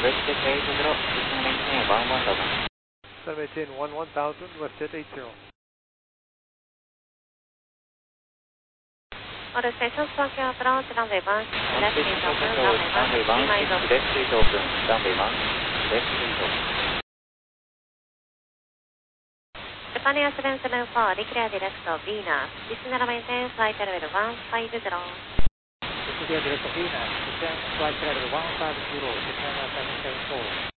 WestJet 80, descend maintain 11,000. Descend maintain 11,000, WestJet 80. All stations, Tokyo approach, runway 16, left is open, Runway 16, left is open, runway 16, left is open. Japan Air 774, declare direct Venus, descend maintain flight level 150. Declare direct Venus, descend flight level 150, Japan Air 774.